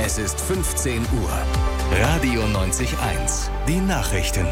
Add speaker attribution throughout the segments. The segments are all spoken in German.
Speaker 1: Es ist 15 Uhr. Radio 90.1. Die Nachrichten.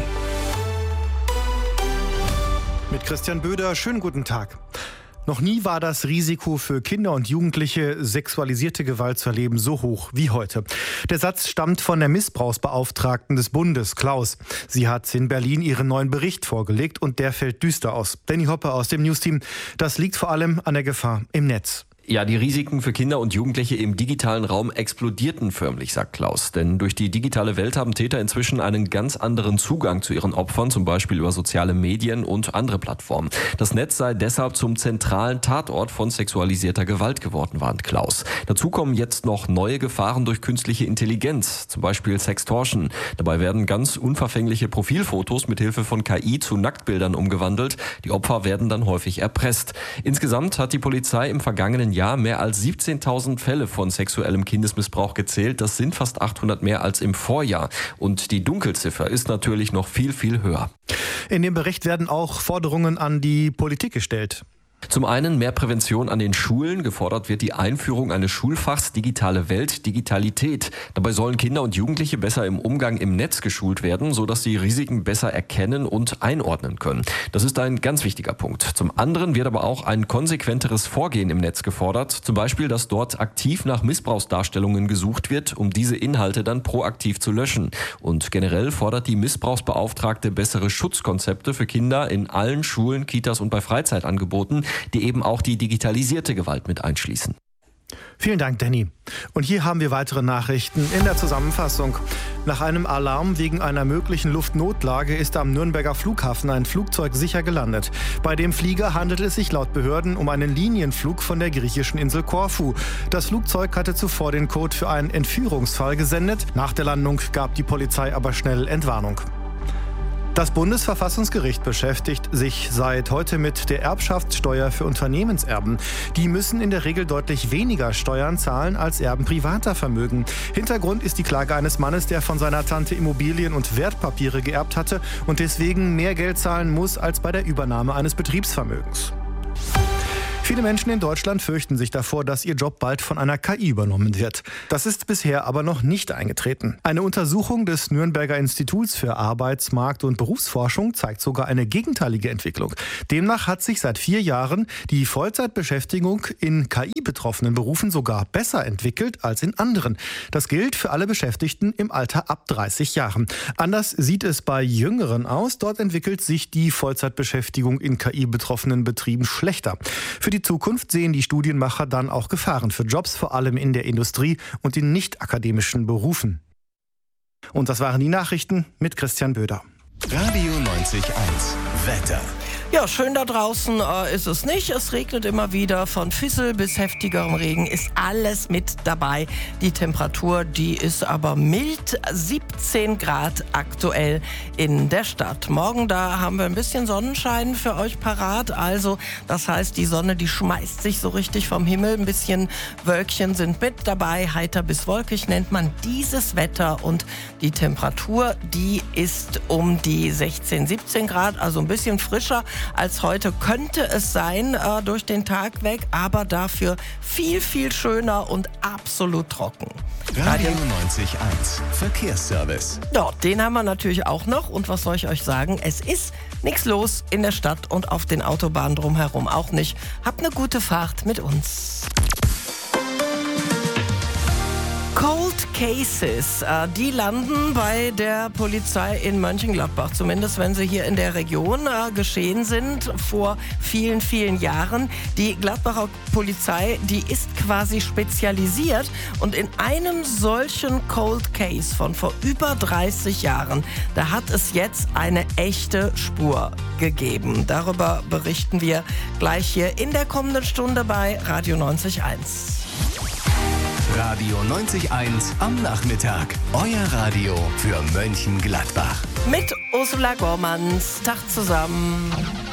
Speaker 2: Mit Christian Böder, schönen guten Tag. Noch nie war das Risiko für Kinder und Jugendliche, sexualisierte Gewalt zu erleben, so hoch wie heute. Der Satz stammt von der Missbrauchsbeauftragten des Bundes, Klaus. Sie hat in Berlin ihren neuen Bericht vorgelegt und der fällt düster aus. Danny Hoppe aus dem Newsteam. Das liegt vor allem an der Gefahr im Netz.
Speaker 3: Ja, die Risiken für Kinder und Jugendliche im digitalen Raum explodierten förmlich, sagt Klaus. Denn durch die digitale Welt haben Täter inzwischen einen ganz anderen Zugang zu ihren Opfern, zum Beispiel über soziale Medien und andere Plattformen. Das Netz sei deshalb zum zentralen Tatort von sexualisierter Gewalt geworden, warnt Klaus. Dazu kommen jetzt noch neue Gefahren durch künstliche Intelligenz, zum Beispiel Sextortion. Dabei werden ganz unverfängliche Profilfotos mit Hilfe von KI zu Nacktbildern umgewandelt. Die Opfer werden dann häufig erpresst. Insgesamt hat die Polizei im vergangenen Jahr mehr als 17.000 Fälle von sexuellem Kindesmissbrauch gezählt. Das sind fast 800 mehr als im Vorjahr. Und die Dunkelziffer ist natürlich noch viel, viel höher.
Speaker 2: In dem Bericht werden auch Forderungen an die Politik gestellt.
Speaker 3: Zum einen mehr Prävention an den Schulen. Gefordert wird die Einführung eines Schulfachs Digitale Welt, Digitalität. Dabei sollen Kinder und Jugendliche besser im Umgang im Netz geschult werden, sodass sie Risiken besser erkennen und einordnen können. Das ist ein ganz wichtiger Punkt. Zum anderen wird aber auch ein konsequenteres Vorgehen im Netz gefordert. Zum Beispiel, dass dort aktiv nach Missbrauchsdarstellungen gesucht wird, um diese Inhalte dann proaktiv zu löschen. Und generell fordert die Missbrauchsbeauftragte bessere Schutzkonzepte für Kinder in allen Schulen, Kitas und bei Freizeitangeboten, die eben auch die digitalisierte Gewalt mit einschließen.
Speaker 2: Vielen Dank, Danny. Und hier haben wir weitere Nachrichten in der Zusammenfassung. Nach einem Alarm wegen einer möglichen Luftnotlage ist am Nürnberger Flughafen ein Flugzeug sicher gelandet. Bei dem Flieger handelt es sich laut Behörden um einen Linienflug von der griechischen Insel Korfu. Das Flugzeug hatte zuvor den Code für einen Entführungsfall gesendet. Nach der Landung gab die Polizei aber schnell Entwarnung. Das Bundesverfassungsgericht beschäftigt sich seit heute mit der Erbschaftssteuer für Unternehmenserben. Die müssen in der Regel deutlich weniger Steuern zahlen als Erben privater Vermögen. Hintergrund ist die Klage eines Mannes, der von seiner Tante Immobilien und Wertpapiere geerbt hatte und deswegen mehr Geld zahlen muss als bei der Übernahme eines Betriebsvermögens. Viele Menschen in Deutschland fürchten sich davor, dass ihr Job bald von einer KI übernommen wird. Das ist bisher aber noch nicht eingetreten. Eine Untersuchung des Nürnberger Instituts für Arbeitsmarkt- und Berufsforschung zeigt sogar eine gegenteilige Entwicklung. Demnach hat sich seit 4 Jahren die Vollzeitbeschäftigung in KI-betroffenen Berufen sogar besser entwickelt als in anderen. Das gilt für alle Beschäftigten im Alter ab 30 Jahren. Anders sieht es bei Jüngeren aus. Dort entwickelt sich die Vollzeitbeschäftigung in KI-betroffenen Betrieben schlechter. Für die Zukunft sehen die Studienmacher dann auch Gefahren für Jobs, vor allem in der Industrie und in nicht-akademischen Berufen. Und das waren die Nachrichten mit Christian Böder.
Speaker 1: Radio 90.1. Wetter.
Speaker 4: Ja, schön da draußen ist es nicht. Es regnet immer wieder. Von Fissel bis heftigerem Regen ist alles mit dabei. Die Temperatur, die ist aber mild. 17 Grad aktuell in der Stadt. Morgen, da haben wir ein bisschen Sonnenschein für euch parat. Also, das heißt, die Sonne, die schmeißt sich so richtig vom Himmel. Ein bisschen Wölkchen sind mit dabei. Heiter bis wolkig nennt man dieses Wetter. Und die Temperatur, die ist um die 16, 17 Grad. Also ein bisschen frischer als heute könnte es sein, durch den Tag weg, aber dafür viel, viel schöner und absolut trocken.
Speaker 1: Radio 90.1 Verkehrsservice.
Speaker 4: Ja, den haben wir natürlich auch noch. Und was soll ich euch sagen? Es ist nichts los in der Stadt und auf den Autobahnen drumherum auch nicht. Habt eine gute Fahrt mit uns. Cold Cases, die landen bei der Polizei in Mönchengladbach, zumindest wenn sie hier in der Region geschehen sind vor vielen, vielen Jahren. Die Gladbacher Polizei, die ist quasi spezialisiert und in einem solchen Cold Case von vor über 30 Jahren, da hat es jetzt eine echte Spur gegeben. Darüber berichten wir gleich hier in der kommenden Stunde bei Radio 90.1.
Speaker 1: Radio 90.1 am Nachmittag. Euer Radio für Mönchengladbach.
Speaker 4: Mit Ursula Gormanns. Tag zusammen.